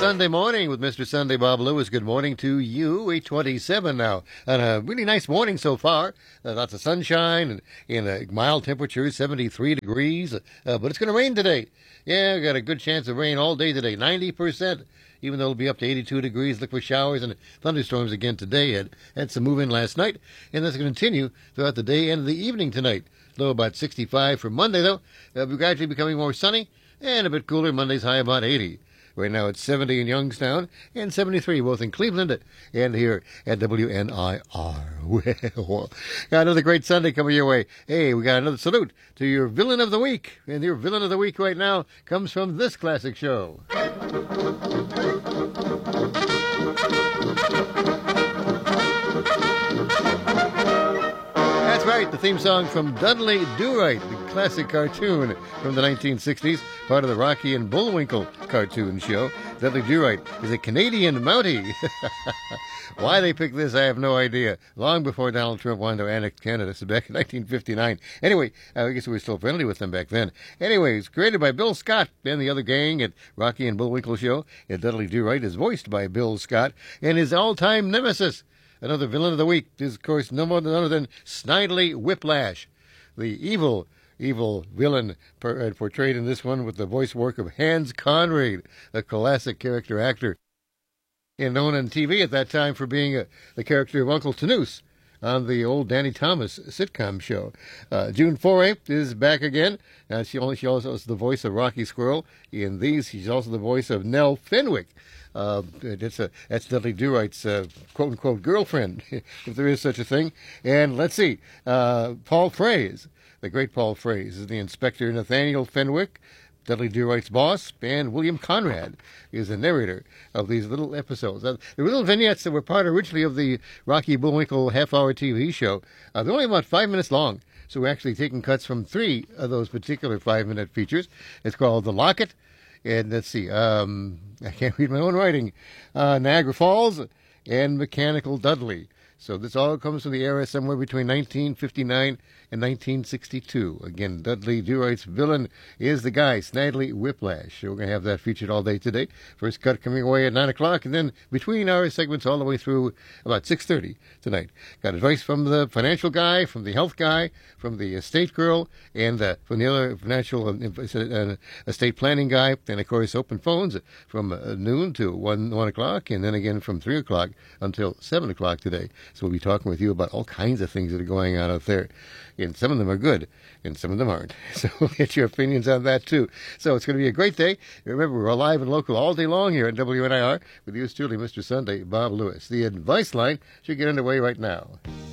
Sunday morning with Mr. Sunday Bob Lewis. Good morning to you. 8:27 now. And a really nice morning so far. Lots of sunshine and a mild temperature, 73 degrees. But it's going to rain today. Yeah, got a good chance of rain all day today, 90%. Even though it'll be up to 82 degrees. Look for showers and thunderstorms again today. Had some move-in last night. And that's going to continue throughout the day and the evening tonight. Low about 65 for Monday, though. It'll be gradually becoming more sunny and a bit cooler. Monday's high about 80. Right now it's 70 in Youngstown and 73 both in Cleveland and here at WNIR. Well, got another great Sunday coming your way. Hey, we got another salute to your villain of the week. And your villain of the week right now comes from this classic show. That's right, the theme song from Dudley Do-Right, the classic cartoon from the 1960s, part of the Rocky and Bullwinkle cartoon show. Dudley Do-Right is a Canadian Mountie. Why they picked this, I have no idea. Long before Donald Trump wanted to annex Canada, so back in 1959. Anyway, I guess we were still friendly with them back then. Anyway, it's created by Bill Scott and the other gang at Rocky and Bullwinkle show. And Dudley Do-Right is voiced by Bill Scott and his all-time nemesis. Another villain of the week is, of course, no more than other than Snidely Whiplash, the evil villain portrayed in this one with the voice work of Hans Conried, a classic character actor, and known on TV at that time for being the character of Uncle Tanoose on the old Danny Thomas sitcom show. June Foray is back again. She also is the voice of Rocky Squirrel in these. She's also the voice of Nell Fenwick. That's Dudley Do-Right's quote-unquote girlfriend, if there is such a thing. And let's see, Paul Fraze, the great Paul Fraze, is the Inspector Nathaniel Fenwick, Dudley Do-Right's boss, and William Conrad is the narrator of these little episodes. The little vignettes that were part originally of the Rocky Bullwinkle half-hour TV show, they're only about 5 minutes long, so we're actually taking cuts from 3 of those particular 5-minute features. It's called The Locket, and let's see, I can't read my own writing, Niagara Falls, and Mechanical Dudley. So this all comes from the era somewhere between 1959 and 1962. Again, Dudley Do-Right's villain is the guy, Snidely Whiplash. So we're going to have that featured all day today. First cut coming away at 9 o'clock, and then between our segments all the way through about 6:30 tonight. Got advice from the financial guy, from the health guy, from the estate girl, and from the other financial estate planning guy. And, of course, open phones from noon to 1 o'clock, and then again from 3 o'clock until 7 o'clock today. So we'll be talking with you about all kinds of things that are going on out there. And some of them are good, and some of them aren't. So we'll get your opinions on that, too. So it's going to be a great day. Remember, we're alive and local all day long here at WNIR with yours truly, Mr. Sunday, Bob Lewis. The advice line should get underway right now.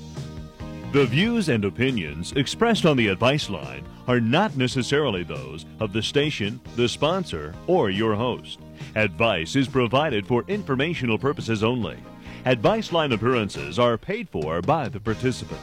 The views and opinions expressed on the advice line are not necessarily those of the station, the sponsor, or your host. Advice is provided for informational purposes only. Advice line appearances are paid for by the participant.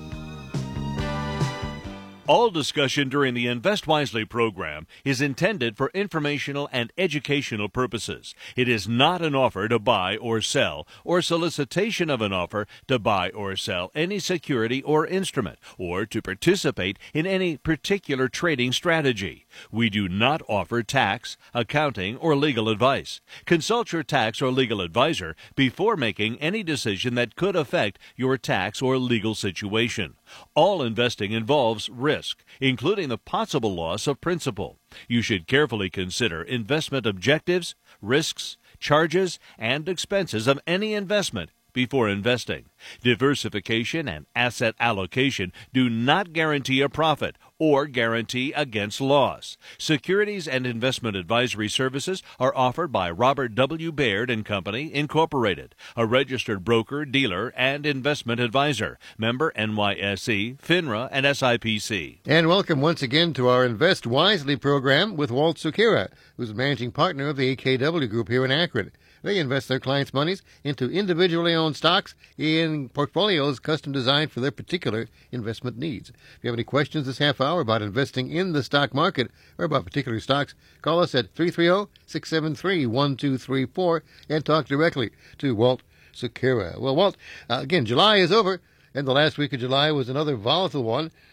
All discussion during the Invest Wisely program is intended for informational and educational purposes. It is not an offer to buy or sell, or solicitation of an offer to buy or sell any security or instrument, or to participate in any particular trading strategy. We do not offer tax, accounting, or legal advice. Consult your tax or legal advisor before making any decision that could affect your tax or legal situation. All investing involves risk, including the possible loss of principal. You should carefully consider investment objectives, risks, charges, and expenses of any investment before investing. Diversification and asset allocation do not guarantee a profit or guarantee against loss. Securities and investment advisory services are offered by Robert W. Baird & Company, Incorporated, a registered broker, dealer, and investment advisor. Member NYSE, FINRA, and SIPC. And welcome once again to our Invest Wisely program with Walt Sukira, who's the managing partner of the AKW Group here in Akron. They invest their clients' monies into individually owned stocks in portfolios custom designed for their particular investment needs. If you have any questions this half hour about investing in the stock market or about particular stocks, call us at 330-673-1234 and talk directly to Walt Sukira. Well, Walt, again, July is over, and the last week of July was another volatile one.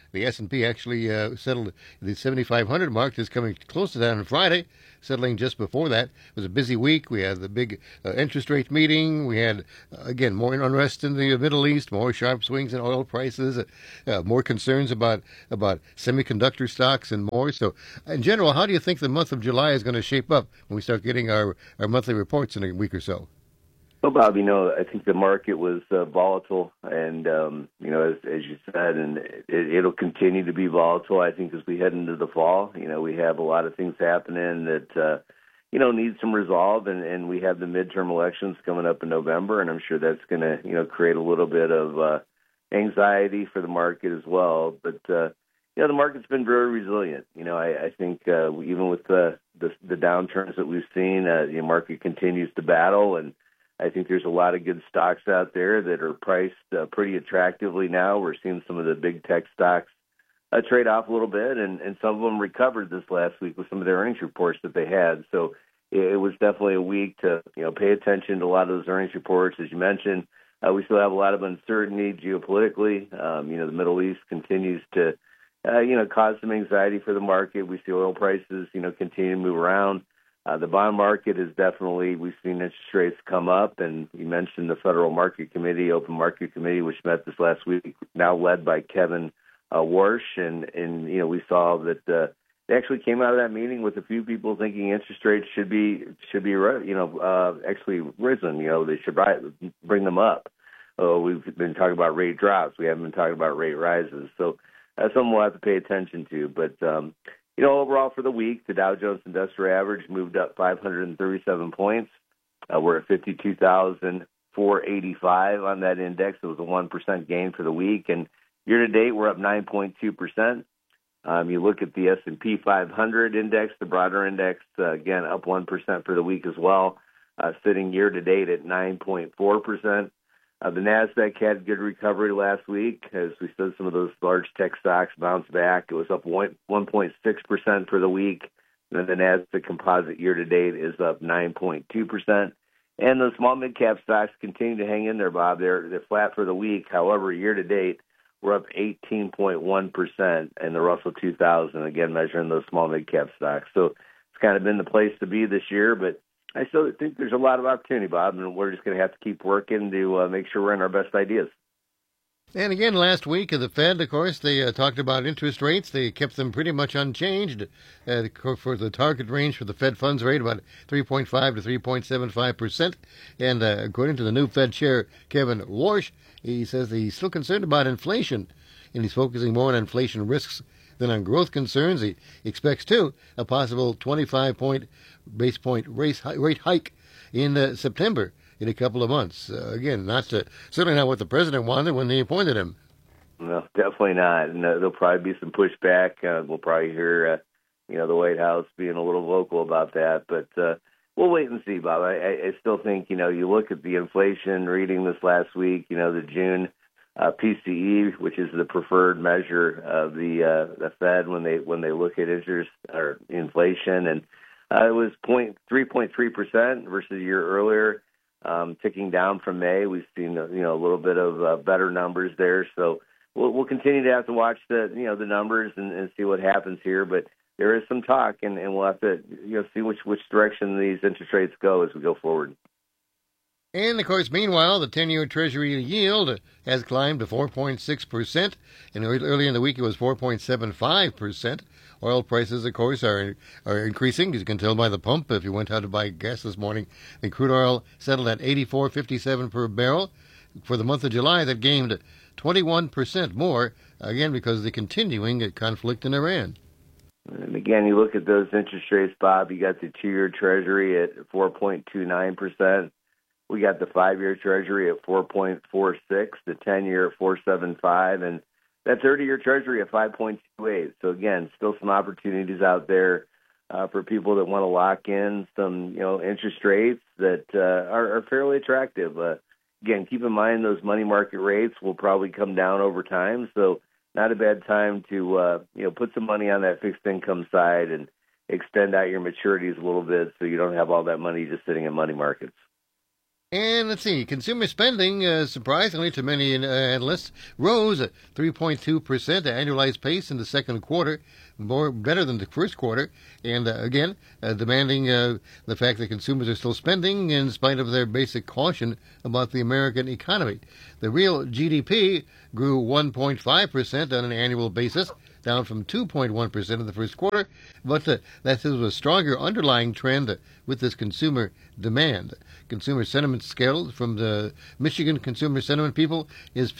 The S&P actually settled the 7,500 mark, just coming close to that on Friday, settling just before that. It was a busy week. We had the big interest rate meeting. We had, again, more unrest in the Middle East, more sharp swings in oil prices, more concerns about semiconductor stocks and more. So, in general, how do you think the month of July is going to shape up when we start getting our monthly reports in a week or so? Well, Bob, I think the market was volatile, and as you said, and it'll continue to be volatile. I think as we head into the fall, we have a lot of things happening that need some resolve, and we have the midterm elections coming up in November, and I'm sure that's going to create a little bit of anxiety for the market as well. But the market's been very resilient. I think even with the downturns that we've seen, the market continues to battle, and I think there's a lot of good stocks out there that are priced pretty attractively now. We're seeing some of the big tech stocks trade off a little bit, and some of them recovered this last week with some of their earnings reports that they had. So it was definitely a week to pay attention to a lot of those earnings reports. As you mentioned, we still have a lot of uncertainty geopolitically. The Middle East continues to cause some anxiety for the market. We see oil prices continue to move around. The bond market is definitely, we've seen interest rates come up, and you mentioned the Federal Market Committee, Open Market Committee, which met this last week, now led by Kevin Warsh, and we saw that they actually came out of that meeting with a few people thinking interest rates should be actually risen. They should bring them up. We've been talking about rate drops. We haven't been talking about rate rises. So that's something we'll have to pay attention to. But overall for the week, the Dow Jones Industrial Average moved up 537 points. We're at 52,485 on that index. It was a 1% gain for the week. And year-to-date, we're up 9.2%. You look at the S&P 500 index, the broader index, again, up 1% for the week as well, sitting year-to-date at 9.4%. The NASDAQ had good recovery last week. As we said, some of those large tech stocks bounced back. It was up 1.6% for the week. And then the NASDAQ composite year-to-date is up 9.2%. And the small mid-cap stocks continue to hang in there, Bob. They're flat for the week. However, year-to-date, we're up 18.1%, and the Russell 2000, again, measuring those small mid-cap stocks. So it's kind of been the place to be this year, but I still think there's a lot of opportunity, Bob, and we're just going to have to keep working to make sure we're in our best ideas. And again, last week, the Fed, of course, they talked about interest rates. They kept them pretty much unchanged for the target range for the Fed funds rate, about 3.5 to 3.75%. And according to the new Fed chair, Kevin Warsh, he says that he's still concerned about inflation, and he's focusing more on inflation risks than on growth concerns. He expects, too, a possible 25-point base point rate hike in September in a couple of months. Again, certainly not what the president wanted when they appointed him. No, definitely not. And there'll probably be some pushback. We'll probably hear, the White House being a little vocal about that. But we'll wait and see, Bob. I still think, you look at the inflation reading this last week, the June PCE, which is the preferred measure of the Fed when they look at interest or inflation, and it was 3.3% versus a year earlier, ticking down from May. We've seen a little bit of better numbers there, so we'll continue to have to watch the numbers and see what happens here. But there is some talk, and we'll have to see which direction these interest rates go as we go forward. And, of course, meanwhile, the 10-year Treasury yield has climbed to 4.6%, and earlier in the week it was 4.75%. Oil prices, of course, are increasing, as you can tell by the pump. If you went out to buy gas this morning, the crude oil settled at $84.57 per barrel. For the month of July, that gained 21% more, again, because of the continuing conflict in Iran. And again, you look at those interest rates, Bob, you got the 2-year Treasury at 4.29%. We got the 5-year Treasury at 4.46, the 10-year at 4.75, and that 30-year Treasury at 5.28. So again, still some opportunities out there for people that want to lock in some, interest rates that are fairly attractive. Again, keep in mind those money market rates will probably come down over time, so not a bad time to put some money on that fixed income side and extend out your maturities a little bit so you don't have all that money just sitting in money markets. And let's see, consumer spending, surprisingly to many analysts, rose at 3.2% annualized pace in the second quarter, better than the first quarter. And again, demanding the fact that consumers are still spending in spite of their basic caution about the American economy. The real GDP grew 1.5% on an annual basis, down from 2.1% in the first quarter, but that is a stronger underlying trend with this consumer demand. Consumer sentiment scale from the Michigan Consumer Sentiment People is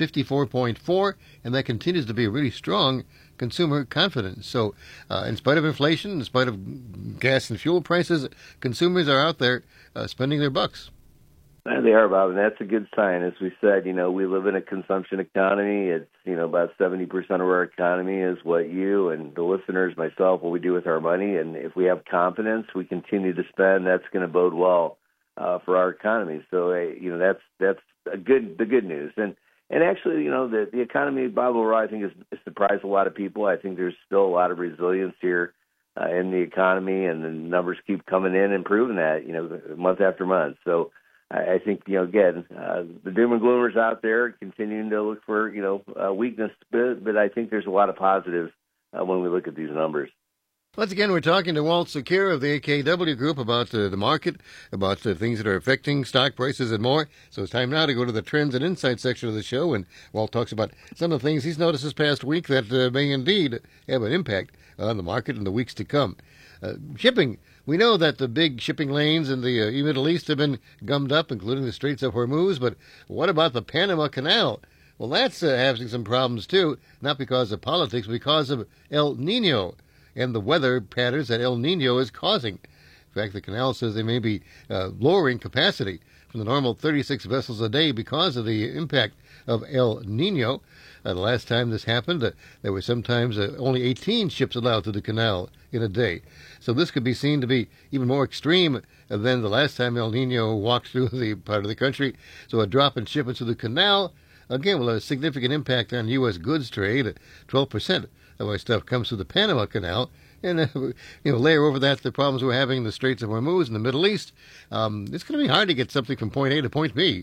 54.4, and that continues to be a really strong consumer confidence. So, in spite of inflation, in spite of gas and fuel prices, consumers are out there spending their bucks. They are, Bob, and that's a good sign. As we said, we live in a consumption economy. It's, about 70% of our economy is what you and the listeners, myself, what we do with our money. And if we have confidence, we continue to spend, that's going to bode well for our economy. So, that's the good news. And actually, the economy, Bob, overall, I think has surprised a lot of people. I think there's still a lot of resilience here in the economy, and the numbers keep coming in and proving that, month after month. So, I think, again, the doom and gloomers out there continuing to look for, weakness, but I think there's a lot of positives when we look at these numbers. Once again, we're talking to Walt Secure of the AKW Group about the market, about the things that are affecting stock prices and more. So it's time now to go to the Trends and Insights section of the show, and Walt talks about some of the things he's noticed this past week that may indeed have an impact on the market in the weeks to come. Shipping. We know that the big shipping lanes in the Middle East have been gummed up, including the Straits of Hormuz, but what about the Panama Canal? Well, that's having some problems, too, not because of politics, but because of El Nino and the weather patterns that El Nino is causing. In fact, the canal says they may be lowering capacity from the normal 36 vessels a day because of the impact of El Nino. The last time this happened, there were sometimes only 18 ships allowed through the canal in a day. So this could be seen to be even more extreme than the last time El Nino walked through the part of the country. So a drop in shipments through the canal, again, will have a significant impact on U.S. goods trade. 12% of our stuff comes through the Panama Canal. And, layer over that the problems we're having in the Straits of Hormuz in the Middle East. It's going to be hard to get something from point A to point B.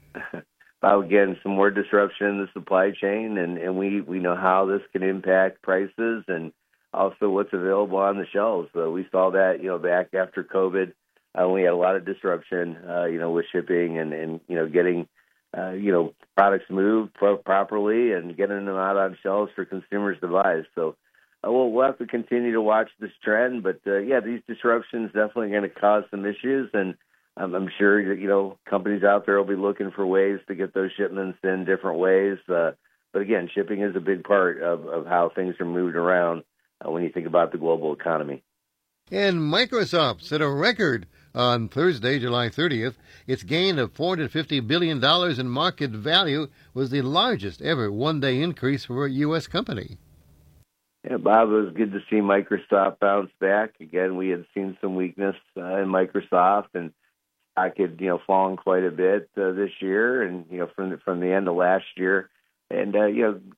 Again, some more disruption in the supply chain, and we know how this can impact prices and also what's available on the shelves. So we saw that, back after COVID, we had a lot of disruption, with shipping and getting, products moved properly and getting them out on shelves for consumers to buy. So we'll have to continue to watch this trend. But, these disruptions definitely going to cause some issues. And I'm sure, companies out there will be looking for ways to get those shipments in different ways. But, again, shipping is a big part of how things are moved around when you think about the global economy. And Microsoft set a record on Thursday, July 30th. Its gain of $450 billion in market value was the largest ever one-day increase for a U.S. company. Yeah, Bob, it was good to see Microsoft bounce back. Again, we had seen some weakness in Microsoft, and stock had, fallen quite a bit this year, and from the end of last year. And a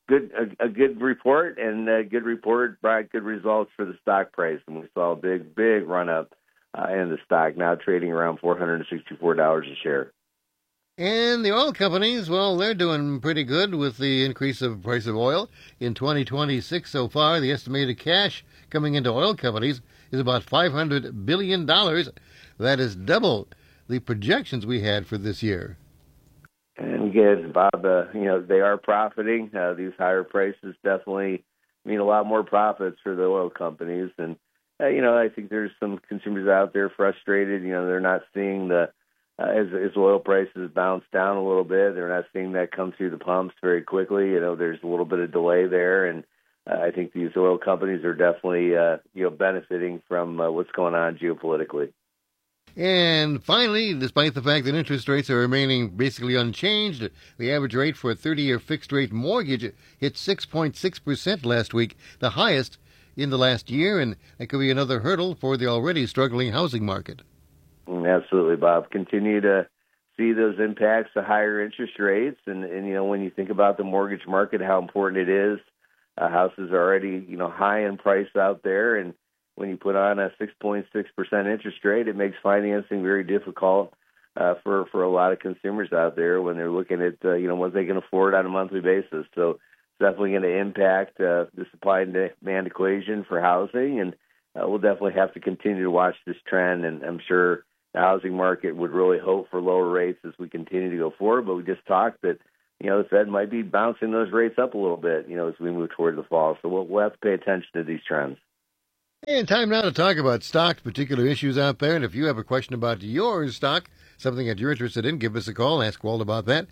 good report, and a good report brought good results for the stock price, and we saw a big run up in the stock, now trading around $464 a share. And the oil companies, well, they're doing pretty good with the increase of price of oil. In 2026 so far, the estimated cash coming into oil companies is about $500 billion. That is double the projections we had for this year. And again, Bob, they are profiting. These higher prices definitely mean a lot more profits for the oil companies. And, I think there's some consumers out there frustrated. They're not seeing as oil prices bounce down a little bit, they're not seeing that come through the pumps very quickly. There's a little bit of delay there. And I think these oil companies are definitely, benefiting from what's going on geopolitically. And finally, despite the fact that interest rates are remaining basically unchanged, the average rate for a 30-year fixed-rate mortgage hit 6.6% last week, the highest in the last year, and that could be another hurdle for the already struggling housing market. Absolutely, Bob. Continue to see those impacts of higher interest rates, and when you think about the mortgage market, how important it is, houses are already high in price out there, and when you put on a 6.6% interest rate, it makes financing very difficult for a lot of consumers out there when they're looking at what they can afford on a monthly basis. So it's definitely going to impact the supply and demand equation for housing, and we'll definitely have to continue to watch this trend. And I'm sure the housing market would really hope for lower rates as we continue to go forward. But we just talked that the Fed might be bouncing those rates up a little bit, as we move toward the fall. So we'll have to pay attention to these trends. And time now to talk about stocks, particular issues out there. And if you have a question about your stock, something that you're interested in, give us a call. Ask Walt about that.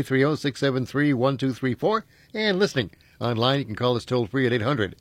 330-673-1234. And listening online, you can call us toll free at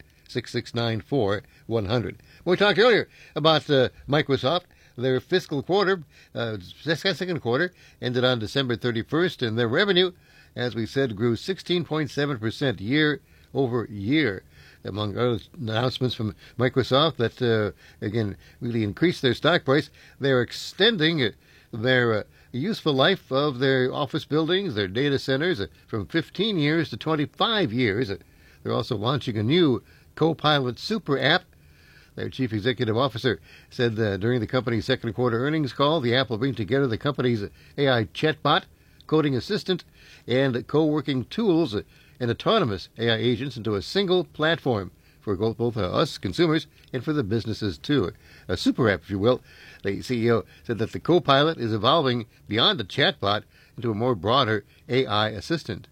800-669-4100. We talked earlier about Microsoft. Their fiscal quarter, second quarter, ended on December 31st, and their revenue, as we said, grew 16.7% year over year. Among other announcements from Microsoft that, again, really increased their stock price, they're extending their useful life of their office buildings, their data centers, from 15 years to 25 years. They're also launching a new Copilot super app. Their chief executive officer said during the company's second quarter earnings call, the app will bring together the company's AI chatbot, coding assistant, and co-working tools and autonomous AI agents into a single platform for both us consumers and for the businesses too. A super app, if you will. The CEO said that the Copilot is evolving beyond the chatbot into a more broader AI assistant.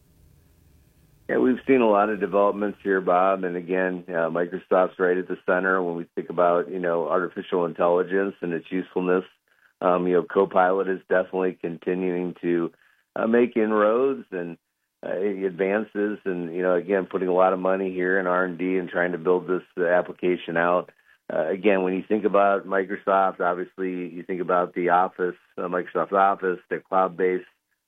Yeah, we've seen a lot of developments here, Bob, and again, Microsoft's right at the center when we think about, artificial intelligence and its usefulness. Copilot is definitely continuing to make inroads and advances, and again, putting a lot of money here in R&D and trying to build this application out. Again, when you think about Microsoft, obviously you think about the Office, Microsoft Office, their cloud-based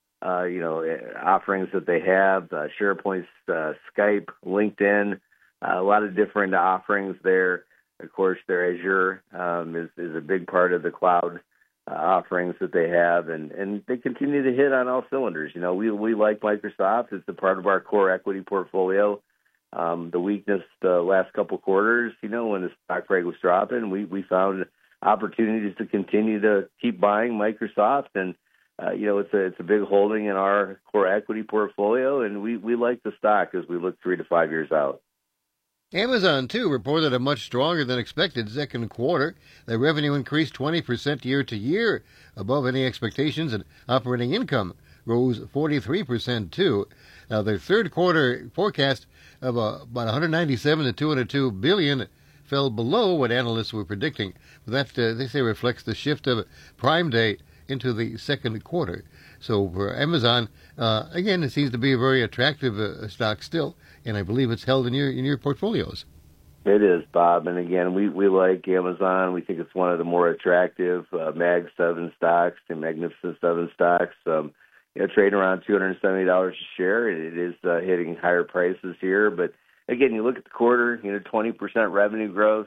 offerings that they have, SharePoint, Skype, LinkedIn, a lot of different offerings there. Of course, their Azure is a big part of the cloud offerings that they have, and they continue to hit on all cylinders. We like Microsoft. It's a part of our core equity portfolio. The weakness the last couple quarters, when the stock price was dropping, we found opportunities to continue to keep buying Microsoft, and it's a big holding in our core equity portfolio, and we like the stock as we look 3 to 5 years out. Amazon, too, reported a much stronger than expected second quarter. Their revenue increased 20% year to year, above any expectations, and operating income rose 43%, too. Now, their third quarter forecast of about 197 to 202 billion fell below what analysts were predicting. That, they say, reflects the shift of Prime Day into the second quarter. So for Amazon, again, it seems to be a very attractive stock still, and I believe it's held in your portfolios. It is, Bob, and again, we like Amazon. We think it's one of the more attractive Mag 7 stocks, the Magnificent 7 stocks. Trading around $270 a share. It is hitting higher prices here, but again, you look at the quarter, 20% revenue growth,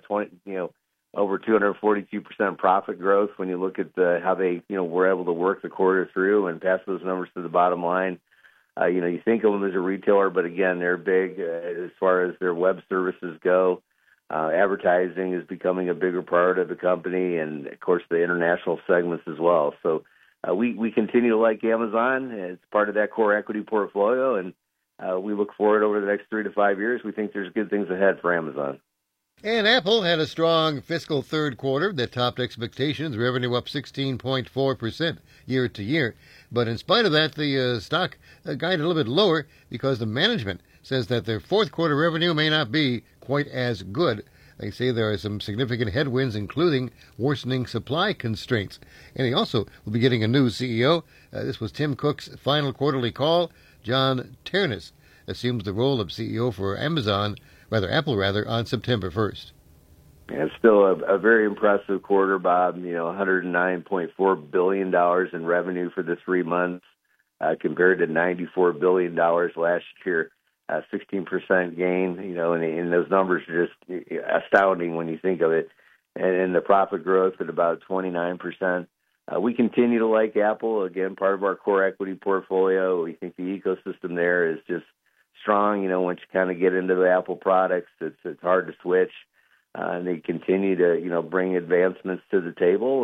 over 242% profit growth when you look at how they, were able to work the quarter through and pass those numbers to the bottom line. You think of them as a retailer, but again, they're big as far as their web services go. Advertising is becoming a bigger part of the company, and of course the international segments as well. So we continue to like Amazon. It's part of that core equity portfolio, and we look forward over the next 3 to 5 years. We think there's good things ahead for Amazon. And Apple had a strong fiscal third quarter that topped expectations, revenue up 16.4% year to year. But in spite of that, the stock guided a little bit lower because the management says that their fourth quarter revenue may not be quite as good. They say there are some significant headwinds, including worsening supply constraints. And he also will be getting a new CEO. This was Tim Cook's final quarterly call. John Ternus assumes the role of CEO for Apple, on September 1st. Yeah, it's still a very impressive quarter, Bob. $109.4 billion in revenue for the 3 months compared to $94 billion last year, 16% gain, and those numbers are just astounding when you think of it. And the profit growth at about 29%. We continue to like Apple, again, part of our core equity portfolio. We think the ecosystem there is just strong. Once you kind of get into the Apple products, it's hard to switch. And they continue to, bring advancements to the table. And,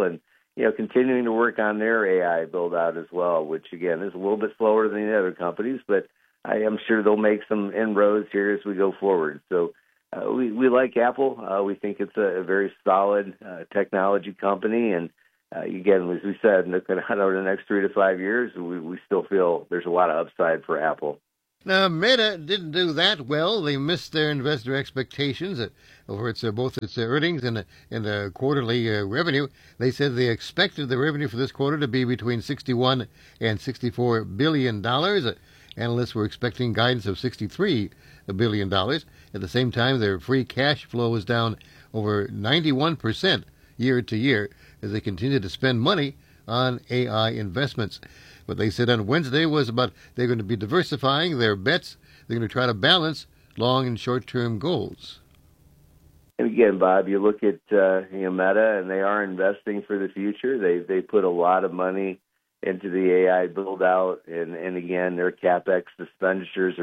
continuing to work on their AI build out as well, which again is a little bit slower than the other companies, but I am sure they'll make some inroads here as we go forward. So we like Apple. We think it's a very solid technology company, and again, as we said, looking out over the next 3 to 5 years, we still feel there's a lot of upside for Apple. Now, Meta didn't do that well. They missed their investor expectations over both its earnings and the quarterly revenue. They said they expected the revenue for this quarter to be between $61 and $64 billion. Analysts were expecting guidance of $63 billion. At the same time, their free cash flow was down over 91% year to year as they continue to spend money on AI investments. What they said on Wednesday was about they're going to be diversifying their bets. They're going to try to balance long and short-term goals. And again, Bob, you look at Meta, and they are investing for the future. They put a lot of money into the AI build out, and again, their capital expenditures are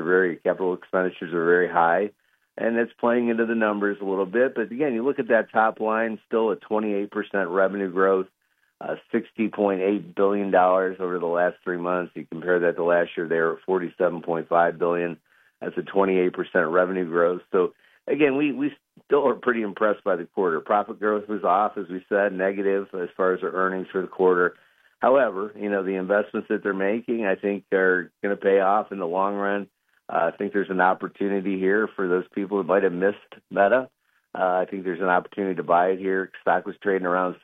very high, and it's playing into the numbers a little bit. But again, you look at that top line, still at 28% revenue growth. $60.8 billion over the last 3 months. You compare that to last year, they were at $47.5 billion. That's a 28% revenue growth. So again, we still are pretty impressed by the quarter. Profit growth was off, as we said, negative as far as our earnings for the quarter. However, the investments that they're making, I think, are going to pay off in the long run. I think there's an opportunity here for those people who might have missed Meta. I think there's an opportunity to buy it here. Stock was trading around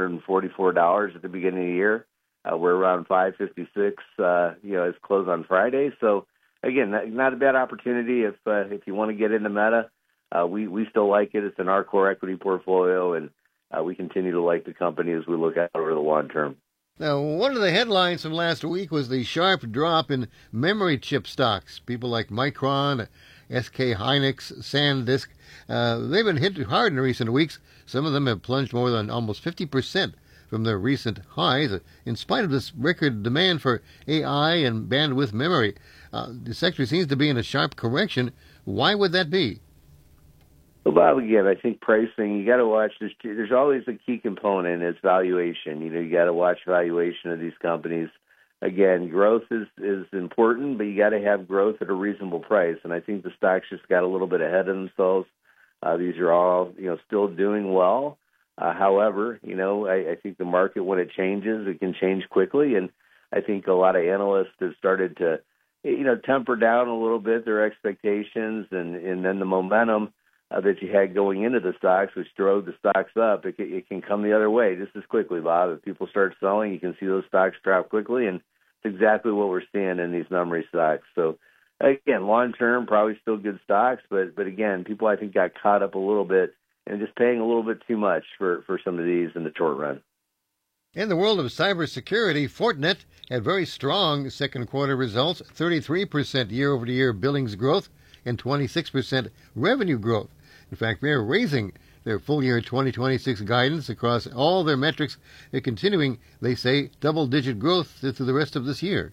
$744 at the beginning of the year. We're around $556, it's closed on Friday. So again, not a bad opportunity if you want to get into Meta. We still like it. It's in our core equity portfolio, and we continue to like the company as we look out over the long term. Now, one of the headlines from last week was the sharp drop in memory chip stocks. People like Micron, SK Hynix, SanDisk, they've been hit hard in recent weeks. Some of them have plunged more than almost 50% from their recent highs, in spite of this record demand for AI and bandwidth memory. The sector seems to be in a sharp correction. Why would that be? Well, Bob, again, I think pricing, you got to watch this. There's always a key component, it's valuation. You got to watch valuation of these companies. Again, growth is important, but you got to have growth at a reasonable price. And I think the stocks just got a little bit ahead of themselves. These are all, still doing well. However, I think the market, when it changes, it can change quickly. And I think a lot of analysts have started to, temper down a little bit their expectations, and then the momentum that you had going into the stocks, which drove the stocks up, it can come the other way just as quickly, Bob. If people start selling, you can see those stocks drop quickly, and it's exactly what we're seeing in these memory stocks. So, again, long-term, probably still good stocks, but again, people, I think, got caught up a little bit and just paying a little bit too much for some of these in the short run. In the world of cybersecurity, Fortinet had very strong second quarter results, 33% year-over-year billings growth and 26% revenue growth. In fact, they're raising their full-year 2026 guidance across all their metrics. They're continuing, they say, double-digit growth through the rest of this year.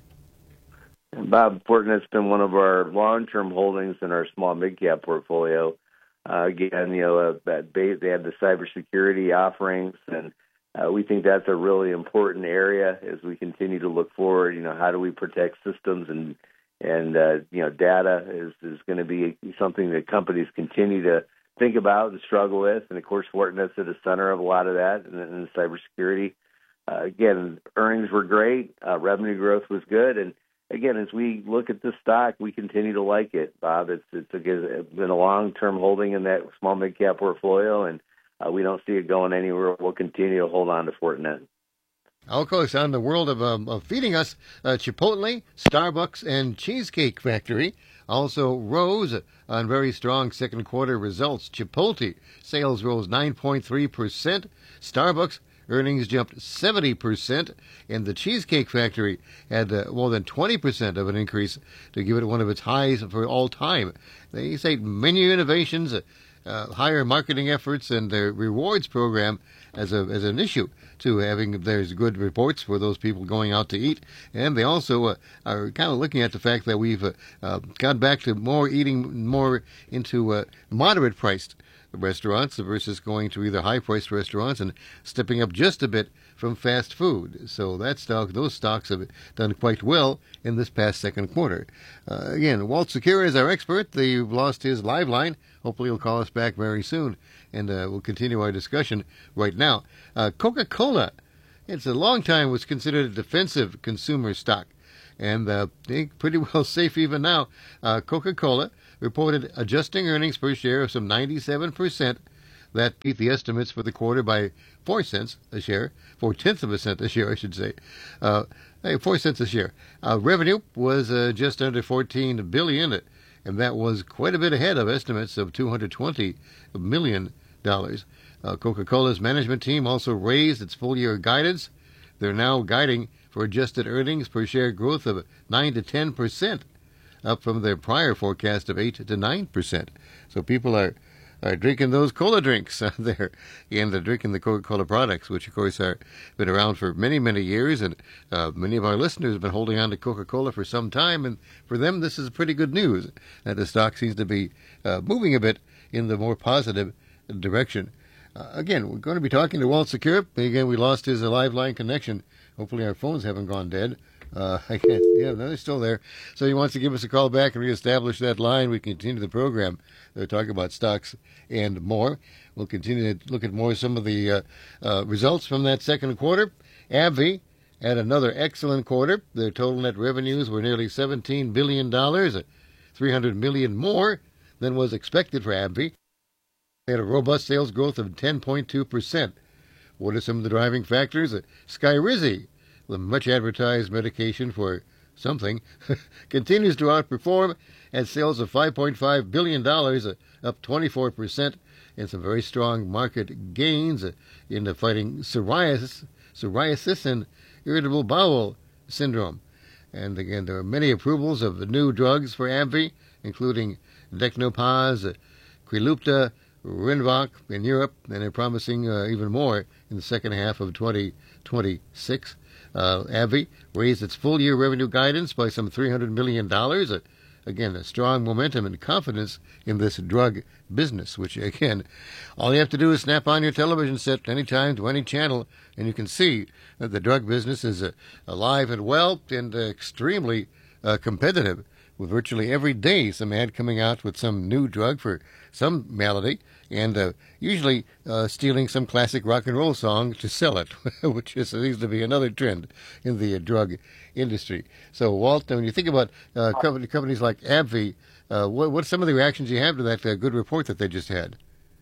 And Bob, Fortinet's been one of our long-term holdings in our small mid-cap portfolio. Again, they have the cybersecurity offerings, and we think that's a really important area as we continue to look forward. How do we protect systems and data is going to be something that companies continue to think about and struggle with. And, of course, Fortinet's at the center of a lot of that in cybersecurity. Again, earnings were great. Revenue growth was good. And, again, as we look at this stock, we continue to like it, Bob. It's been a long-term holding in that small mid-cap portfolio, and we don't see it going anywhere. We'll continue to hold on to Fortinet. Of course, on the world of feeding us, Chipotle, Starbucks, and Cheesecake Factory also rose on very strong second quarter results. Chipotle sales rose 9.3%. Starbucks earnings jumped 70%, and the Cheesecake Factory had more than 20% of an increase to give it one of its highs for all time. They say menu innovations, higher marketing efforts, and their rewards program as an issue to having there's good reports for those people going out to eat. And they also are kind of looking at the fact that we've gone back to eating more into moderate priced restaurants versus going to either high-priced restaurants and stepping up just a bit from fast food. So those stocks have done quite well in this past second quarter. Again, Walt Secura is our expert. They've lost his live line. Hopefully he'll call us back very soon, and we'll continue our discussion right now. Coca-Cola, it's a long time was considered a defensive consumer stock, and I think pretty well safe even now. Coca-Cola reported adjusting earnings per share of some 97%. That beat the estimates for the quarter by 4 cents a share, 4/10 of a cent a share, I should say. 4 cents a share. Revenue was just under $14 billion, and that was quite a bit ahead of estimates of $220 million. Coca-Cola's management team also raised its full-year guidance. They're now guiding for adjusted earnings per share growth of 9 to 10%, up from their prior forecast of 8 to 9%. So people are drinking those cola drinks out there, and they're drinking the Coca-Cola products, which of course are been around for many, many years, and many of our listeners have been holding on to Coca-Cola for some time, and for them this is pretty good news that the stock seems to be moving a bit in the more positive direction. Again, we're going to be talking to Walt Secura. Again, we lost his live line connection. Hopefully our phones haven't gone dead. I can't. Yeah, no, they're still there. So he wants to give us a call back and reestablish that line. We continue the program. Talk about stocks and more. We'll continue to look at some of the results from that second quarter. AbbVie had another excellent quarter. Their total net revenues were nearly $17 billion, $300 million more than was expected for AbbVie. They had a robust sales growth of 10.2%. What are some of the driving factors? Skyrizi, the much advertised medication for something, continues to outperform at sales of $5.5 billion, up 24%, and some very strong market gains in fighting psoriasis and irritable bowel syndrome. And again, there are many approvals of new drugs for AbbVie, including Decnopaz, Qulipta, Rinvoq in Europe, and they're promising even more in the second half of 2026. AbbVie raised its full-year revenue guidance by some $300 million. Again, a strong momentum and confidence in this drug business, which, again, all you have to do is snap on your television set anytime to any channel, and you can see that the drug business is alive and well and extremely competitive, with virtually every day some ad coming out with some new drug for some malady, and usually stealing some classic rock and roll song to sell it, which seems to be another trend in the drug industry. So, Walt, when you think about companies like AbbVie, what's some of the reactions you have to that good report that they just had?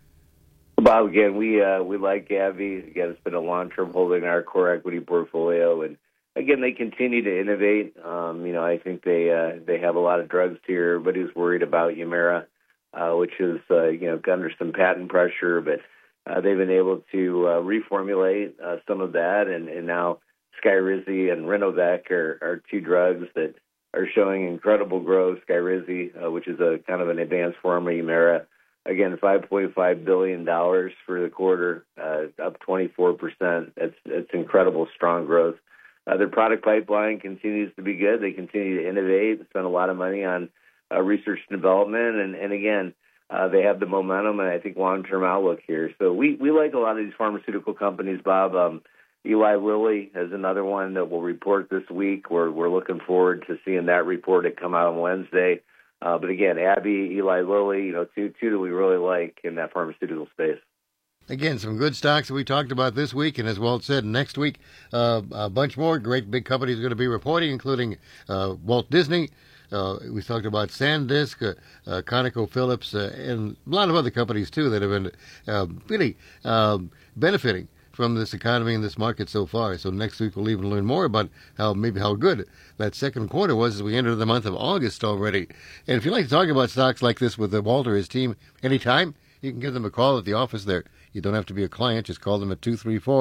Bob, again, we like AbbVie. Again, it's been a long-term holding in our core equity portfolio, and again, they continue to innovate. I think they have a lot of drugs here. Everybody's worried about Humira, which is under some patent pressure, but they've been able to reformulate some of that, and now Skyrizi and Rinvoq are two drugs that are showing incredible growth. Skyrizi, which is a kind of an advanced form of Humira, again, $5.5 billion for the quarter, up 24%. It's incredible, strong growth. Their product pipeline continues to be good. They continue to innovate, spend a lot of money on research and development, and again, they have the momentum and I think long-term outlook here. So we like a lot of these pharmaceutical companies, Bob. Eli Lilly is another one that will report this week. We're looking forward to seeing that report that come out on Wednesday. But again, AbbVie, Eli Lilly, two that we really like in that pharmaceutical space. Again, some good stocks that we talked about this week, and as Walt said, next week, a bunch more great big companies are going to be reporting, including Walt Disney. We talked about SanDisk, ConocoPhillips, and a lot of other companies, too, that have been really benefiting from this economy and this market so far. So next week we'll even learn more about how good that second quarter was as we enter the month of August already. And if you'd like to talk about stocks like this with Walt or his team anytime, you can give them a call at the office there. You don't have to be a client. Just call them at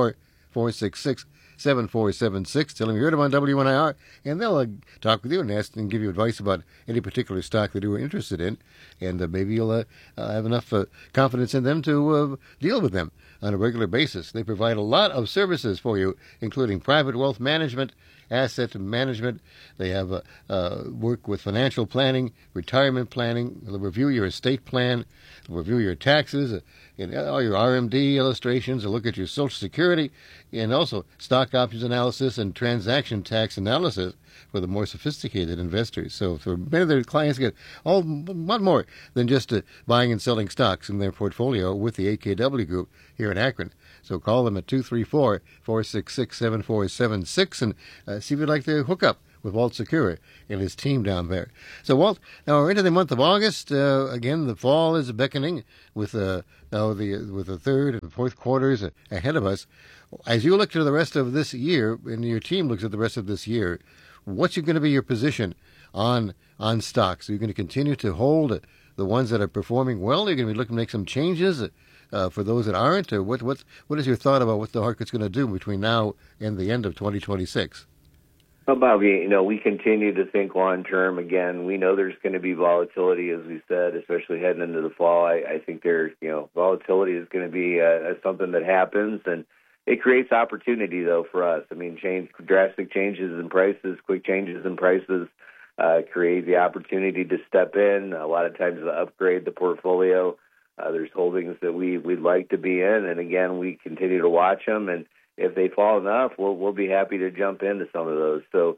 466-7476. Tell them you heard them on WNIR, and they'll talk with you and ask and give you advice about any particular stock that you were interested in, and maybe you'll have enough confidence in them to deal with them on a regular basis. They provide a lot of services for you, including private wealth management, asset management. They have work with financial planning, retirement planning. They'll review your estate plan, they'll review your taxes, and all your RMD illustrations. They'll look at your Social Security, and also stock options analysis and transaction tax analysis for the more sophisticated investors. So for many of their clients, get a lot more than just buying and selling stocks in their portfolio with the AKW Group here in Akron. So call them at 234-466-7476 and see if you'd like to hook up with Walt Secura and his team down there. So, Walt, now we're into the month of August. Again, the fall is beckoning with now with the third and fourth quarters ahead of us. As you look to the rest of this year, and your team looks at the rest of this year, what's going to be your position on stocks? Are you going to continue to hold the ones that are performing well? Are you going to be looking to make some changes for those that aren't? Or what is your thought about what the market's going to do between now and the end of 2026? Well, Bobby, we continue to think long term. Again, we know there's going to be volatility, as we said, especially heading into the fall. I think volatility is going to be something that happens, and it creates opportunity, though, for us. I mean, drastic changes in prices, quick changes in prices create the opportunity to step in, a lot of times to upgrade the portfolio. There's holdings that we'd like to be in, and again, we continue to watch them, and if they fall enough, we'll be happy to jump into some of those. So,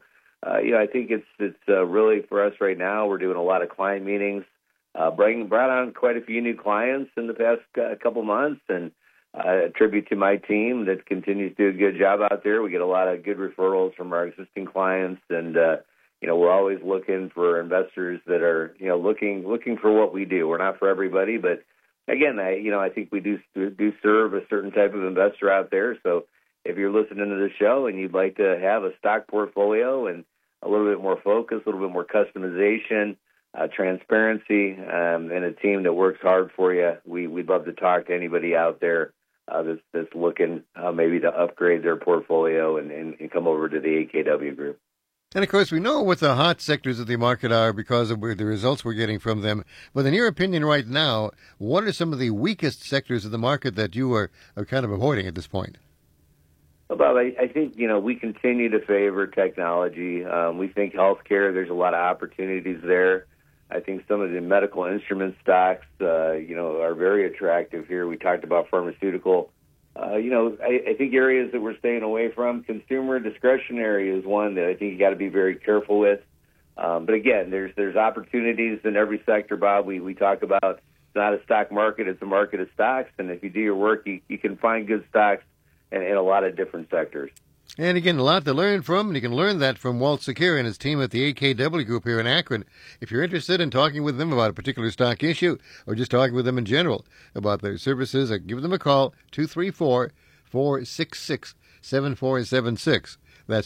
I think it's really for us right now. We're doing a lot of client meetings, brought on quite a few new clients in the past couple months, and a tribute to my team that continues to do a good job out there. We get a lot of good referrals from our existing clients, and we're always looking for investors that are looking for what we do. We're not for everybody, but again, I think we do serve a certain type of investor out there. So if you're listening to the show and you'd like to have a stock portfolio and a little bit more focus, a little bit more customization, transparency, and a team that works hard for you, we'd love to talk to anybody out there that's looking maybe to upgrade their portfolio and come over to the AKW Group. And, of course, we know what the hot sectors of the market are because of the results we're getting from them. But in your opinion right now, what are some of the weakest sectors of the market that you are kind of avoiding at this point? Well, Bob, I think, we continue to favor technology. We think healthcare, there's a lot of opportunities there. I think some of the medical instrument stocks, are very attractive here. We talked about pharmaceutical. I think areas that we're staying away from, consumer discretionary is one that I think you got to be very careful with. But again, there's opportunities in every sector, Bob. We talk about it's not a stock market, it's a market of stocks. And if you do your work, you can find good stocks in a lot of different sectors. And again, a lot to learn from, and you can learn that from Walt Secura and his team at the AKW Group here in Akron. If you're interested in talking with them about a particular stock issue or just talking with them in general about their services, give them a call, 234-466-7476. That's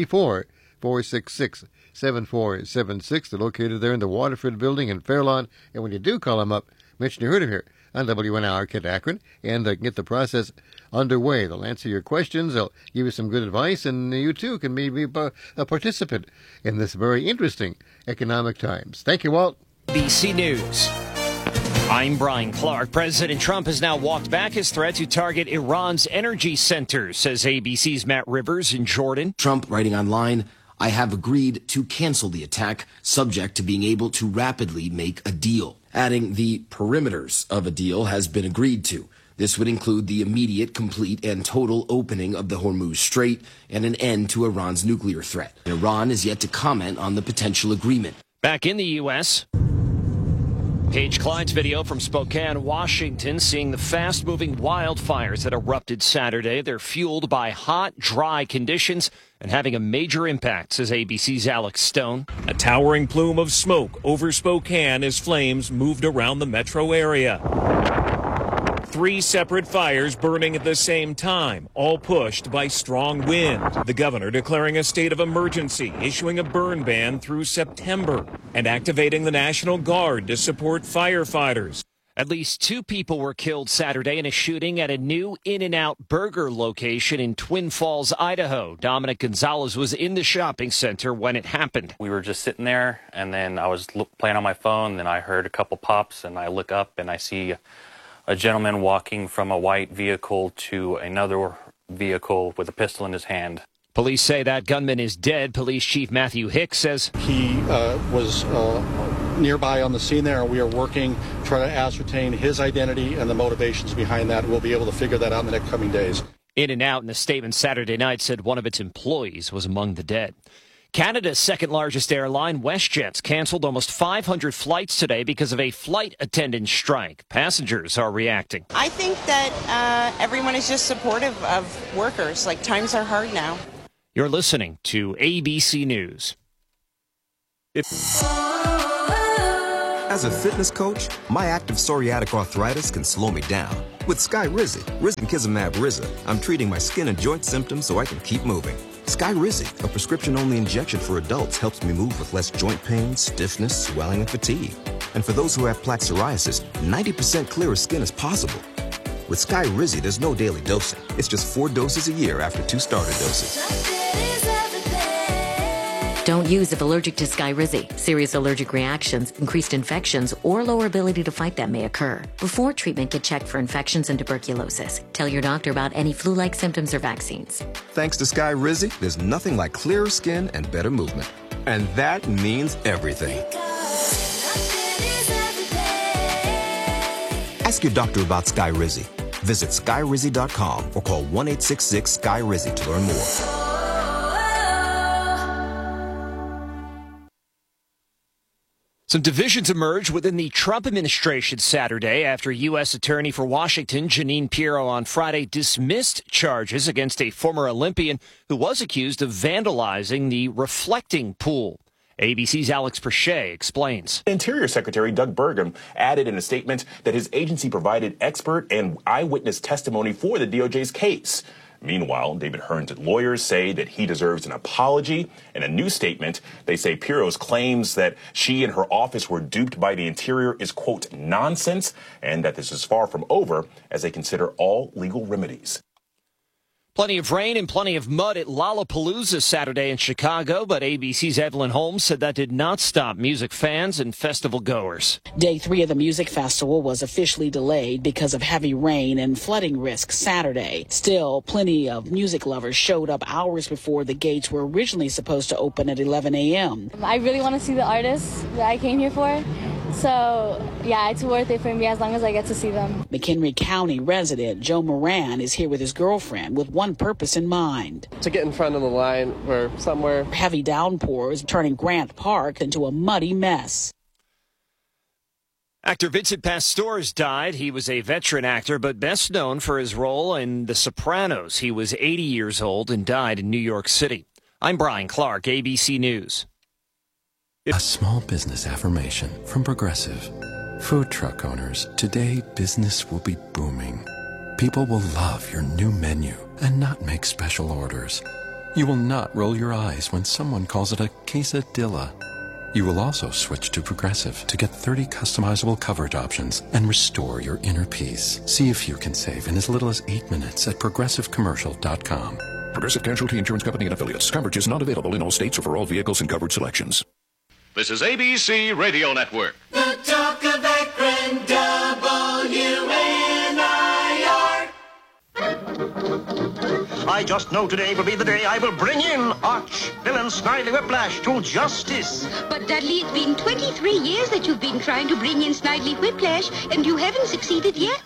234-466-7476. They're located there in the Waterford Building in Fairlawn. And when you do call them up, mention you heard him here on WNIR Kent Akron, and get the process underway. They'll answer your questions, they'll give you some good advice, and you too can maybe be a participant in this very interesting economic times. Thank you, Walt. ABC News. I'm Brian Clark. President Trump has now walked back his threat to target Iran's energy centers, says ABC's Matt Rivers in Jordan. Trump writing online, I have agreed to cancel the attack, subject to being able to rapidly make a deal. Adding the perimeters of a deal has been agreed to. This would include the immediate, complete, and total opening of the Hormuz Strait and an end to Iran's nuclear threat. Iran is yet to comment on the potential agreement. Back in the U.S., Paige Clyde's video from Spokane, Washington, seeing the fast-moving wildfires that erupted Saturday. They're fueled by hot, dry conditions and having a major impact, says ABC's Alex Stone. A towering plume of smoke over Spokane as flames moved around the metro area. 3 separate fires burning at the same time, all pushed by strong wind. The governor declaring a state of emergency, issuing a burn ban through September, and activating the National Guard to support firefighters. At least 2 people were killed Saturday in a shooting at a new In-N-Out burger location in Twin Falls, Idaho. Dominic Gonzalez was in the shopping center when it happened. We were just sitting there, and then I was playing on my phone, and I heard a couple pops, and I look up, and I see a gentleman walking from a white vehicle to another vehicle with a pistol in his hand. Police say that gunman is dead. Police Chief Matthew Hicks says he was nearby on the scene there, and we are working to try to ascertain his identity and the motivations behind that. We'll be able to figure that out in the next coming days. In-N-Out in a statement Saturday night said one of its employees was among the dead. Canada's second largest airline, WestJet's canceled almost 500 flights today because of a flight attendant strike. Passengers are reacting. I think that everyone is just supportive of workers. Like, times are hard now. You're listening to ABC News. As a fitness coach, my active psoriatic arthritis can slow me down. With Skyrizi, risankizumab Riza, I'm treating my skin and joint symptoms so I can keep moving. Skyrizi, a prescription-only injection for adults, helps me move with less joint pain, stiffness, swelling, and fatigue. And for those who have plaque psoriasis, 90% clearer skin is possible. With Skyrizi, there's no daily dosing. It's just 4 doses a year after 2 starter doses. Don't use if allergic to Skyrizi. Serious allergic reactions, increased infections, or lower ability to fight them may occur. Before treatment, get checked for infections and tuberculosis. Tell your doctor about any flu-like symptoms or vaccines. Thanks to Skyrizi, there's nothing like clearer skin and better movement. And that means everything. Ask your doctor about Skyrizi. Visit Skyrizi.com or call 1-866-SKY-RIZI to learn more. Some divisions emerged within the Trump administration Saturday after U.S. Attorney for Washington Jeanine Pirro on Friday dismissed charges against a former Olympian who was accused of vandalizing the reflecting pool. ABC's Alex Perche explains. Interior Secretary Doug Burgum added in a statement that his agency provided expert and eyewitness testimony for the DOJ's case. Meanwhile, David Hearn's lawyers say that he deserves an apology. In a new statement, they say Pirro's claims that she and her office were duped by the Interior is, quote, nonsense, and that this is far from over as they consider all legal remedies. Plenty of rain and plenty of mud at Lollapalooza Saturday in Chicago, but ABC's Evelyn Holmes said that did not stop music fans and festival goers. Day 3 of the music festival was officially delayed because of heavy rain and flooding risks Saturday. Still, plenty of music lovers showed up hours before the gates were originally supposed to open at 11 a.m. I really want to see the artists that I came here for. So, yeah, it's worth it for me as long as I get to see them. McHenry County resident Joe Moran is here with his girlfriend with one purpose in mind. To get in front of the line or somewhere. Heavy downpours turning Grant Park into a muddy mess. Actor Vincent Pastore died. He was a veteran actor, but best known for his role in The Sopranos. He was 80 years old and died in New York City. I'm Brian Clark, ABC News. A small business affirmation from Progressive. Food truck owners, today business will be booming. People will love your new menu and not make special orders. You will not roll your eyes when someone calls it a quesadilla. You will also switch to Progressive to get 30 customizable coverage options and restore your inner peace. See if you can save in as little as 8 minutes at progressivecommercial.com. Progressive Casualty Insurance Company and Affiliates. Coverage is not available in all states or for all vehicles and coverage selections. This is ABC Radio Network. The talk of Akron, WNIR. I just know today will be the day I will bring in arch villain Snidely Whiplash to justice. But Dudley, it's been 23 years that you've been trying to bring in Snidely Whiplash, and you haven't succeeded yet.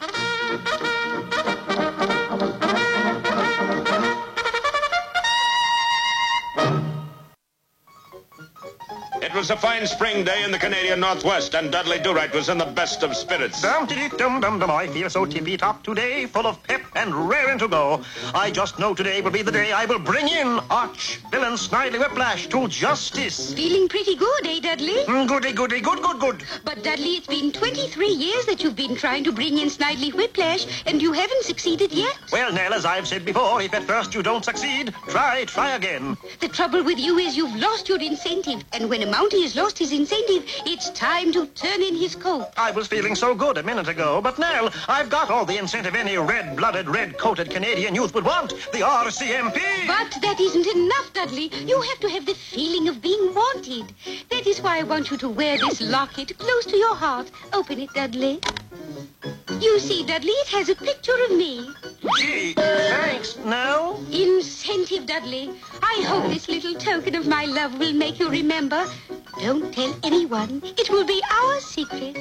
It was a fine spring day in the Canadian Northwest, and Dudley Do-Right was in the best of spirits. Dum-dum-dum-dum, I feel so tippy-top today, full of pep and raring to go. I just know today will be the day I will bring in arch villain Snidely Whiplash to justice. Feeling pretty good, eh, Dudley? Goody, goody, good, good, good. But Dudley, it's been 23 years that you've been trying to bring in Snidely Whiplash, and you haven't succeeded yet. Well, Nell, as I've said before, if at first you don't succeed, try again. The trouble with you is you've lost your incentive, and when a mountain Monty has lost his incentive. It's time to turn in his coat. I was feeling so good a minute ago, but Nell, I've got all the incentive any red-blooded, red-coated Canadian youth would want. The RCMP! But that isn't enough, Dudley. You have to have the feeling of being wanted. That is why I want you to wear this locket close to your heart. Open it, Dudley. You see, Dudley, it has a picture of me. Gee, thanks, Nell. Incentive, Dudley. I hope this little token of my love will make you remember. Don't tell anyone. It will be our secret.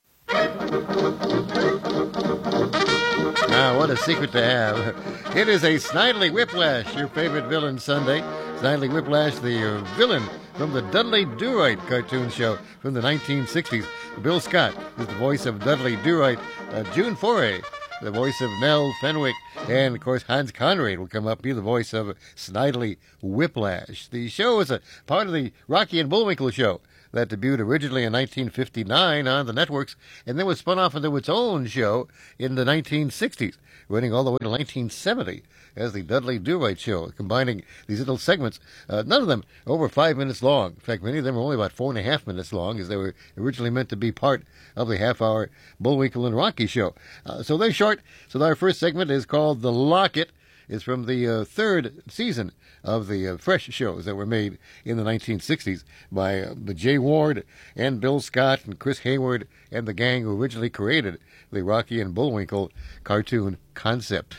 Ah, what a secret to have. It is a Snidely Whiplash, your favorite villain Sunday. Snidely Whiplash, the villain from the Dudley Do-Right cartoon show from the 1960s. Bill Scott is the voice of Dudley Do-Right. June Foray, the voice of Nell Fenwick. And, of course, Hans Conried will come up, be the voice of Snidely Whiplash. The show is a part of the Rocky and Bullwinkle show that debuted originally in 1959 on the networks and then was spun off into its own show in the 1960s, running all the way to 1970 as the Dudley Do-Right Show, combining these little segments, none of them over 5 minutes long. In fact, many of them were only about 4.5 minutes long, as they were originally meant to be part of the half-hour Bullwinkle and Rocky show. So they're short. So our first segment is called The Locket. It's from the third season of the fresh shows that were made in the 1960s by Jay Ward and Bill Scott and Chris Hayward and the gang who originally created the Rocky and Bullwinkle cartoon concept.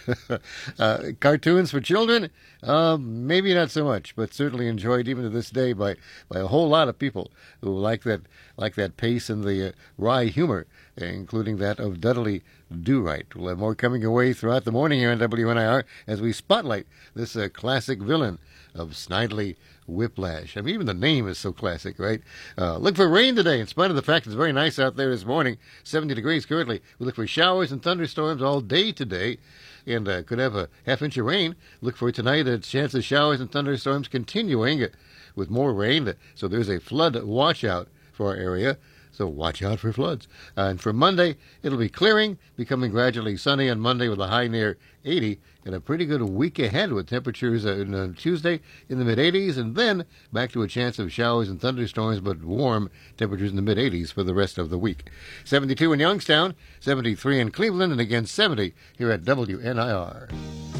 Cartoons for children? Maybe not so much, but certainly enjoyed even to this day by a whole lot of people who like that pace and the wry humor, including that of Dudley Do-Right. We'll have more coming your way throughout the morning here on WNIR as we spotlight this classic villain of Snidely Whiplash. I mean, even the name is so classic, right? Look for rain today, in spite of the fact it's very nice out there this morning. 70 degrees currently. We look for showers and thunderstorms all day today, and could have a half-inch of rain. Look for tonight a chance of showers and thunderstorms continuing with more rain. So there's a flood watch out for our area. So watch out for floods. And for Monday, it'll be clearing, becoming gradually sunny on Monday with a high near 80, and a pretty good week ahead with temperatures on Tuesday in the mid-80s, and then back to a chance of showers and thunderstorms, but warm temperatures in the mid-80s for the rest of the week. 72 in Youngstown, 73 in Cleveland, and again 70 here at WNIR.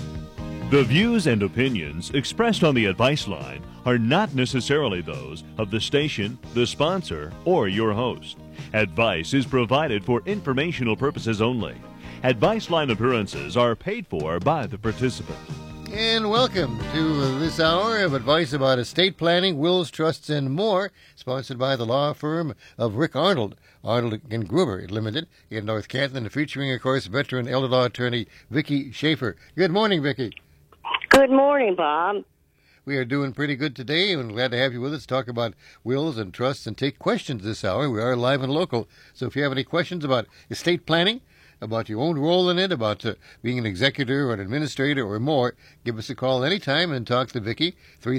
The views and opinions expressed on the Advice Line are not necessarily those of the station, the sponsor, or your host. Advice is provided for informational purposes only. Advice Line appearances are paid for by the participant. And welcome to this hour of advice about estate planning, wills, trusts, and more, sponsored by the law firm of Rick Arnold, Arnold & Gruber Limited in North Canton, featuring, of course, veteran elder law attorney Vicki Schaefer. Good morning, Vicki. Good morning, Bob. We are doing pretty good today, and glad to have you with us to talk about wills and trusts and take questions this hour. We are live and local, so if you have any questions about estate planning, about your own role in it, about being an executor or an administrator or more, give us a call anytime and talk to Vicki,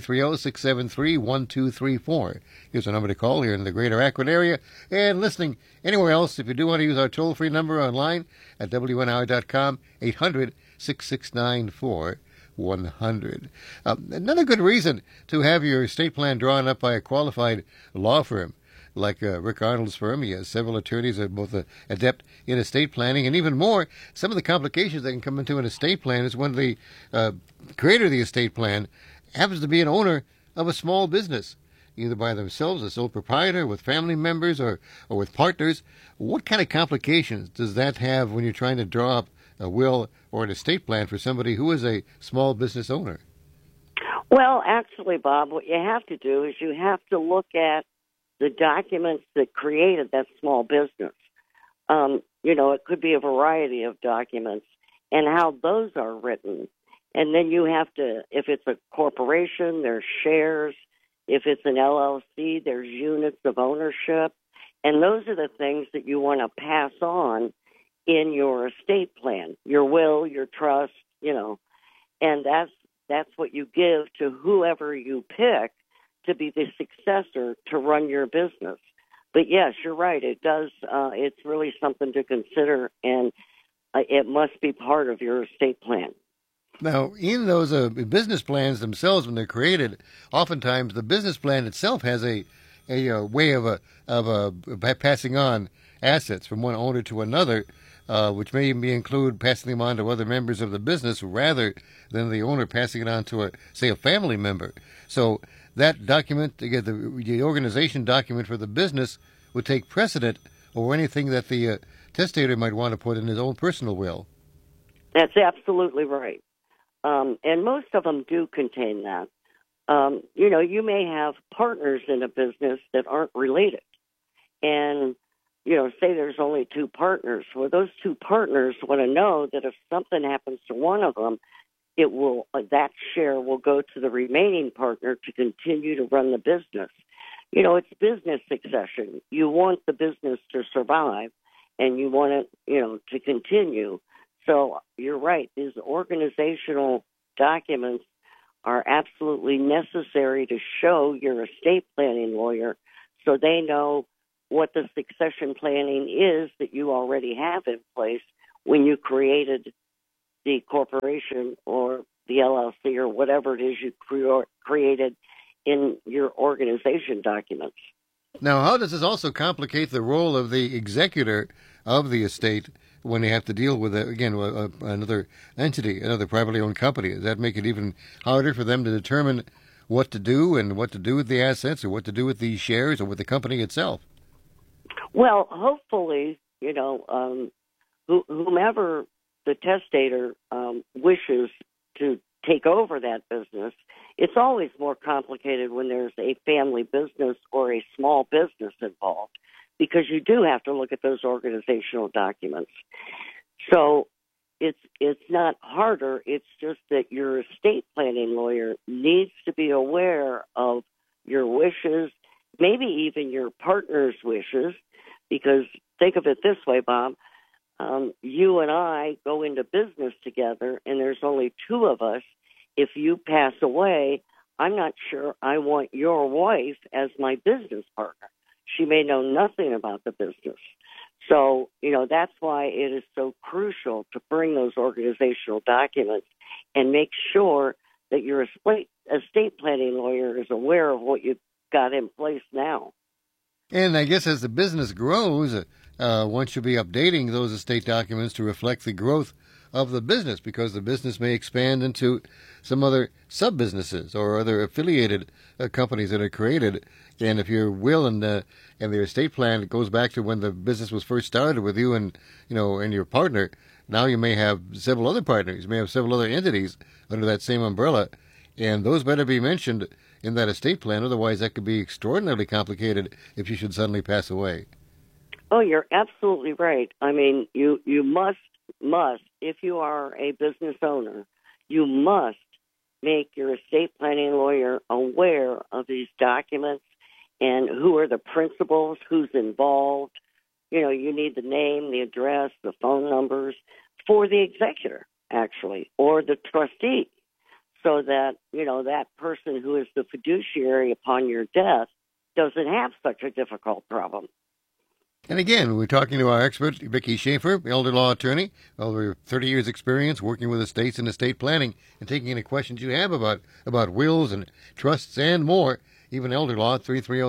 330-673-1234. Here's a number to call here in the greater Akron area, and listening anywhere else. If you do want to use our toll-free number online at WNIR.com, 800-6694. 100. Another good reason to have your estate plan drawn up by a qualified law firm like Rick Arnold's firm. He has several attorneys that are both adept in estate planning, and even more, some of the complications that can come into an estate plan is when the creator of the estate plan happens to be an owner of a small business, either by themselves, a sole proprietor, with family members, or with partners. What kind of complications does that have when you're trying to draw up a will or an estate plan for somebody who is a small business owner? Well, actually, Bob, what you have to do is you have to look at the documents that created that small business. It could be a variety of documents and how those are written. And then you have to, if it's a corporation, there's shares. If it's an LLC, there's units of ownership. And those are the things that you want to pass on in your estate plan, your will, your trust, and that's what you give to whoever you pick to be the successor to run your business. But yes, you're right. It does. It's really something to consider, and it must be part of your estate plan. Now, in those business plans themselves, when they're created, oftentimes the business plan itself has a way of passing on assets from one owner to another, which may even include passing them on to other members of the business rather than the owner passing it on to a family member. So that document, the organization document for the business, would take precedent over anything that the testator might want to put in his own personal will. That's absolutely right. And most of them do contain that. You may have partners in a business that aren't related. And, say there's only two partners. Well, those two partners want to know that if something happens to one of them, that share will go to the remaining partner to continue to run the business. It's business succession. You want the business to survive, and you want it, to continue. So you're right. These organizational documents are absolutely necessary to show your estate planning lawyer so they know what the succession planning is that you already have in place when you created the corporation or the LLC or whatever it is you created in your organization documents. Now, how does this also complicate the role of the executor of the estate when they have to deal with, another entity, another privately owned company? Does that make it even harder for them to determine what to do and what to do with the assets or what to do with the shares or with the company itself? Well, hopefully, whomever the testator wishes to take over that business, it's always more complicated when there's a family business or a small business involved, because you do have to look at those organizational documents. So it's not harder. It's just that your estate planning lawyer needs to be aware of your wishes, maybe even your partner's wishes, because think of it this way, Bob. You and I go into business together, and there's only two of us. If you pass away, I'm not sure I want your wife as my business partner. She may know nothing about the business. So, that's why it is so crucial to bring those organizational documents and make sure that your estate planning lawyer is aware of what you've got in place now. And I guess as the business grows, one should be updating those estate documents to reflect the growth of the business, because the business may expand into some other sub-businesses or other affiliated companies that are created. And if your will and your estate plan goes back to when the business was first started with you and your partner, now you may have several other partners. You may have several other entities under that same umbrella, and those better be mentioned in that estate plan. Otherwise, that could be extraordinarily complicated if you should suddenly pass away. Oh, you're absolutely right. I mean, you must, if you are a business owner, you must make your estate planning lawyer aware of these documents and who are the principals, who's involved. You need the name, the address, the phone numbers for the executor, actually, or the trustee, so that, that person who is the fiduciary upon your death doesn't have such a difficult problem. And again, we're talking to our expert, Vicki Schaefer, elder law attorney, over 30 years' experience working with estates and estate planning, and taking any questions you have about wills and trusts and more, even elder law,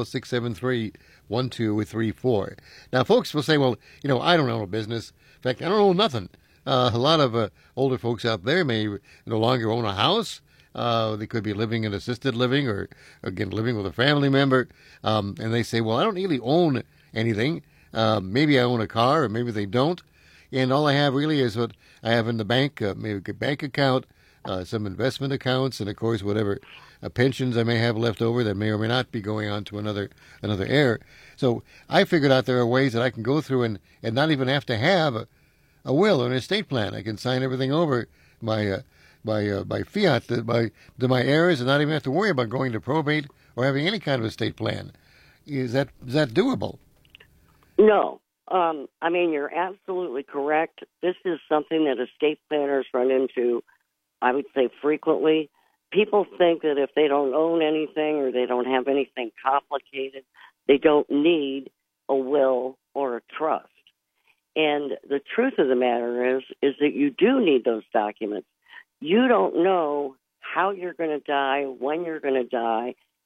330-673-1234. Now, folks will say, well, I don't own a business. In fact, I don't own nothing. A lot of older folks out there may no longer own a house. They could be living in assisted living or, again, living with a family member. And they say, well, I don't really own anything. Maybe I own a car, or maybe they don't. And all I have really is what I have in the bank, maybe a bank account, some investment accounts, and, of course, whatever pensions I may have left over that may or may not be going on to another heir. So I figured out there are ways that I can go through and not even have to have a will or an estate plan. I can sign everything over by fiat to my heirs and not even have to worry about going to probate or having any kind of estate plan. Is that doable? No. You're absolutely correct. This is something that estate planners run into, I would say, frequently. People think that if they don't own anything or they don't have anything complicated, they don't need a will or a trust. And the truth of the matter is that you do need those documents. You don't know how you're going to die, when you're going to die,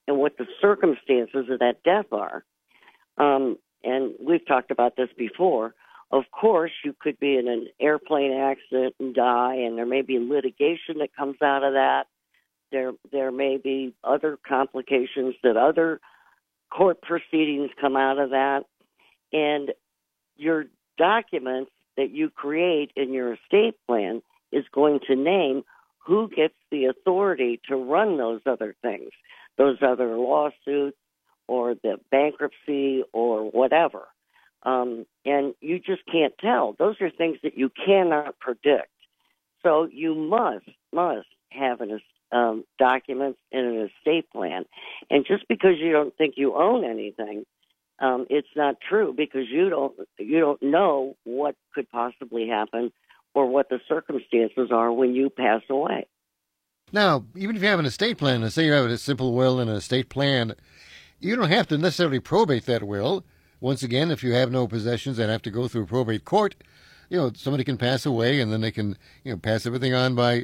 and what the circumstances of that death are. And we've talked about this before. Of course, you could be in an airplane accident and die, and there may be litigation that comes out of that. There may be other complications, that other court proceedings come out of that. And your documents that you create in your estate plan is going to name who gets the authority to run those other things, those other lawsuits or the bankruptcy or whatever. And you just can't tell. Those are things that you cannot predict. So you must have documents in an estate plan. And just because you don't think you own anything, it's not true, because you don't know what could possibly happen or what the circumstances are when you pass away. Now, even if you have an estate plan, let's say you have a simple will and an estate plan, you don't have to necessarily probate that will. Once again, if you have no possessions that have to go through probate court, somebody can pass away and then they can, pass everything on by